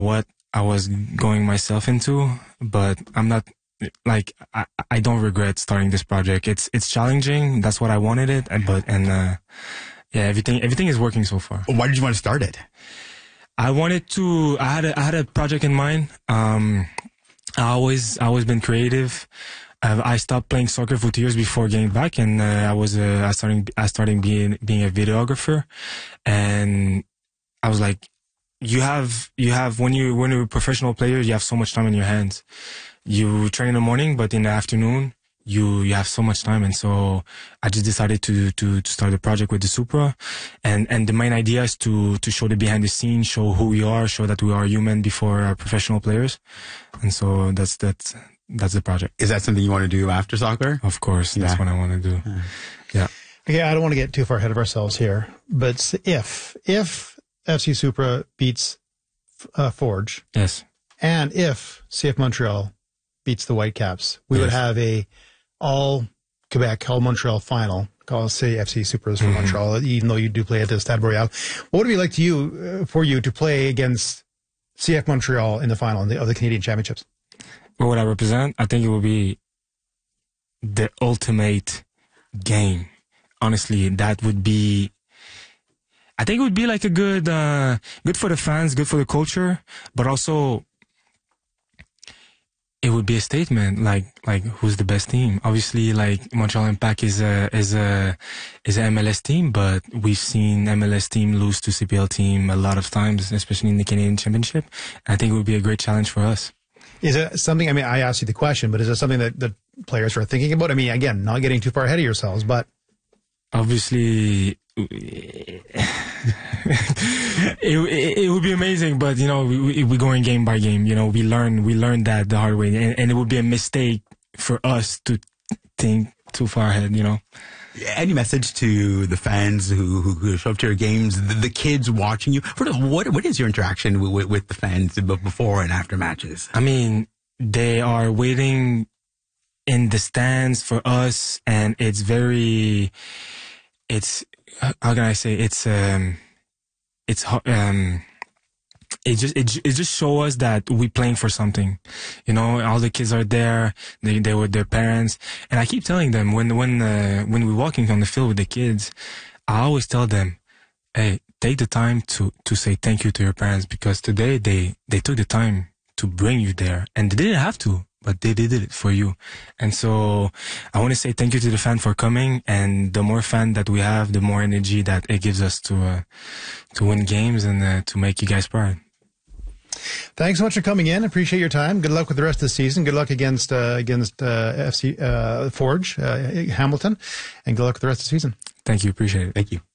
what I was going myself into, but I'm not like I don't regret starting this project. It's challenging. That's what I wanted it, yeah, everything is working so far. Why did you want to start it? I had a project in mind. I always been creative. I stopped playing soccer for 2 years before getting back, and I started being a videographer, and I was like, you have when you're a professional player, you have so much time in your hands. You train in the morning, but in the afternoon you have so much time, and so I just decided to start a project with the Supra, and the main idea is to show the behind the scenes, show who we are, show that we are human before professional players, and so that's the project. Is that something you want to do after soccer? Of course, that's what I want to do. Yeah. Okay, I don't want to get too far ahead of ourselves here, but if FC Supra beats Forge, yes, and if CF Montreal beats the Whitecaps, we would have a all Quebec, all Montreal final. I'll say FC Supra is for Montreal, even though you do play at the Stade Boreal. What would it be like for you to play against CF Montreal in the final of the Canadian Championships? What would I represent? I think it would be the ultimate game. Honestly, that would be. I think it would be like a good for the fans, good for the culture, but also it would be a statement. Like who's the best team? Obviously, like Montreal Impact is a MLS team, but we've seen MLS team lose to CPL team a lot of times, especially in the Canadian Championship. I think it would be a great challenge for us. Is it something? I mean, I asked you the question, but is it something that players are thinking about? I mean, again, not getting too far ahead of yourselves, but obviously. It would be amazing, but you know, we going game by game. You know, we learn that the hard way, and it would be a mistake for us to think too far ahead. You know. Any message to the fans who show up to your games, the kids watching you? What is your interaction with the fans before and after matches? I mean, they are waiting in the stands for us, and it's how can I say, it just show us that we playing for something. You know, all the kids are there. They with their parents, and I keep telling them when we're walking on the field with the kids, I always tell them, hey, take the time to say thank you to your parents, because today they took the time to bring you there, and they didn't have to, but they did it for you. And so I want to say thank you to the fan for coming, and the more fan that we have, the more energy that it gives us to win games and to make you guys proud. Thanks so much for coming in. Appreciate your time. Good luck with the rest of the season. Good luck against FC Forge, Hamilton, and good luck with the rest of the season. Thank you. Appreciate it. Thank you.